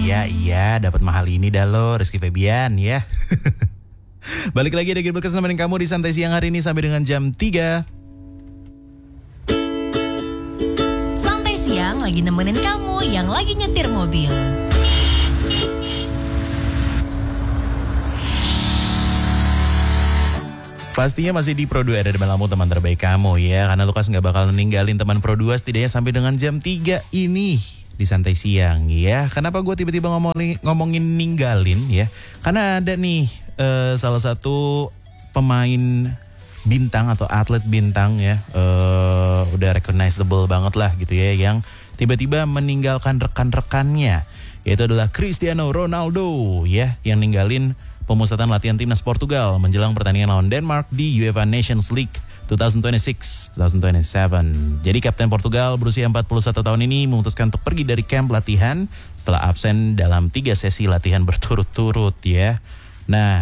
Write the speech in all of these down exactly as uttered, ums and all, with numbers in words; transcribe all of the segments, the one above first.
Iya, iya, dapat mahal ini dah lo, Rizky Febian ya. Balik lagi ada Gilbert nemenin kamu di Santai Siang hari ini sampai dengan jam tiga. Santai Siang lagi nemenin kamu yang lagi nyetir mobil. Pastinya masih di Pro dua ada di Malamu teman terbaik kamu ya. Karena Lukas gak bakal ninggalin teman Pro dua setidaknya sampai dengan jam tiga ini di Santai Siang ya. Kenapa gue tiba-tiba ngomongin, ngomongin ninggalin ya? Karena ada nih uh, salah satu pemain bintang atau atlet bintang ya. Uh, udah recognizable banget lah gitu ya. Yang tiba-tiba meninggalkan rekan-rekannya. Yaitu adalah Cristiano Ronaldo ya. Yang ninggalin pemusatan latihan timnas Portugal menjelang pertandingan lawan Denmark di UEFA Nations League dua ribu dua puluh enam dua ribu dua puluh tujuh. Jadi Kapten Portugal berusia empat puluh satu tahun ini memutuskan untuk pergi dari camp latihan setelah absen dalam tiga sesi latihan berturut-turut ya. Nah,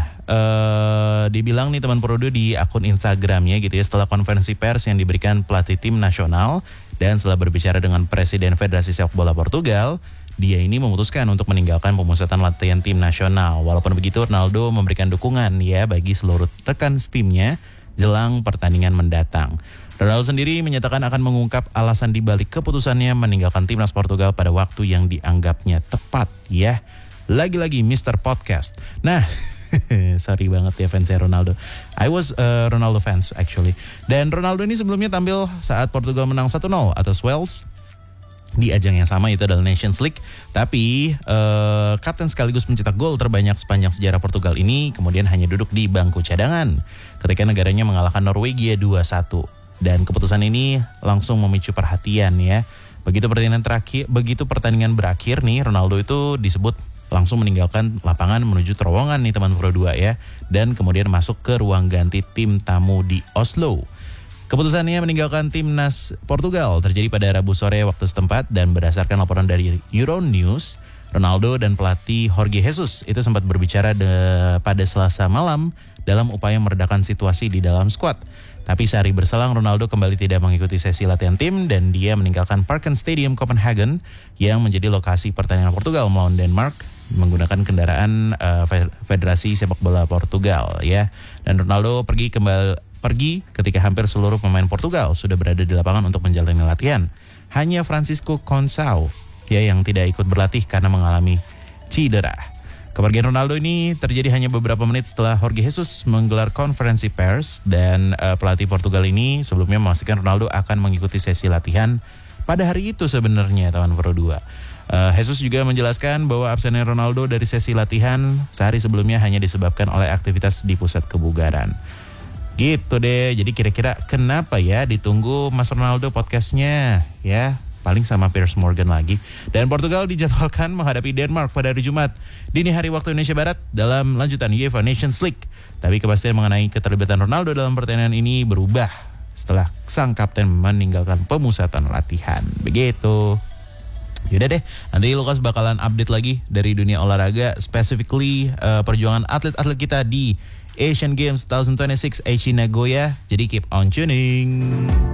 ee, dibilang nih teman Pro dua di akun Instagramnya gitu ya, setelah konferensi pers yang diberikan pelatih tim nasional dan setelah berbicara dengan Presiden Federasi Sepak Bola Portugal, dia ini memutuskan untuk meninggalkan pemusatan latihan tim nasional. Walaupun begitu, Ronaldo memberikan dukungan ya bagi seluruh rekan timnya jelang pertandingan mendatang. Ronaldo sendiri menyatakan akan mengungkap alasan dibalik keputusannya meninggalkan timnas Portugal pada waktu yang dianggapnya tepat ya. Lagi-lagi mister Podcast. Nah, sorry banget ya fansnya Ronaldo. I was uh, Ronaldo fans actually. Dan Ronaldo ini sebelumnya tampil saat Portugal menang satu nol atas Wales di ajang yang sama, itu adalah Nations League. Tapi uh, kapten sekaligus pencetak gol terbanyak sepanjang sejarah Portugal ini kemudian hanya duduk di bangku cadangan ketika negaranya mengalahkan Norwegia dua satu. Dan keputusan ini langsung memicu perhatian ya. Begitu pertandingan terakhir, begitu pertandingan berakhir nih, Ronaldo itu disebut langsung meninggalkan lapangan menuju terowongan nih teman Pro dua ya. Dan kemudian masuk ke ruang ganti tim tamu di Oslo. Keputusannya meninggalkan timnas Portugal terjadi pada Rabu sore waktu setempat dan berdasarkan laporan dari Euronews, Ronaldo dan pelatih Jorge Jesus itu sempat berbicara de- pada Selasa malam dalam upaya meredakan situasi di dalam skuad. Tapi sehari berselang Ronaldo kembali tidak mengikuti sesi latihan tim dan dia meninggalkan Parken Stadium Copenhagen yang menjadi lokasi pertandingan Portugal melawan Denmark menggunakan kendaraan uh, Federasi Sepak Bola Portugal ya. Dan Ronaldo pergi kembali pergi ketika hampir seluruh pemain Portugal sudah berada di lapangan untuk menjalani latihan. Hanya Francisco Conceição ya yang tidak ikut berlatih karena mengalami cedera. Kepergian Ronaldo ini terjadi hanya beberapa menit setelah Jorge Jesus menggelar konferensi pers dan uh, pelatih Portugal ini sebelumnya memastikan Ronaldo akan mengikuti sesi latihan pada hari itu sebenarnya teman Pro dua. Uh, Jesus juga menjelaskan bahwa absennya Ronaldo dari sesi latihan sehari sebelumnya hanya disebabkan oleh aktivitas di pusat kebugaran. Gitu deh, jadi kira-kira kenapa ya ditunggu Mas Ronaldo podcastnya ya, paling sama Piers Morgan lagi. Dan Portugal dijadwalkan menghadapi Denmark pada hari Jumat dini hari waktu Indonesia Barat dalam lanjutan UEFA Nations League. Tapi kepastian mengenai keterlibatan Ronaldo dalam pertandingan ini berubah setelah sang kapten meninggalkan pemusatan latihan. Begitu. Yaudah deh, nanti Lukas bakalan update lagi dari dunia olahraga, specifically uh, perjuangan atlet-atlet kita di Asian Games dua ribu dua puluh enam Aichi Nagoya. Jadi keep on tuning.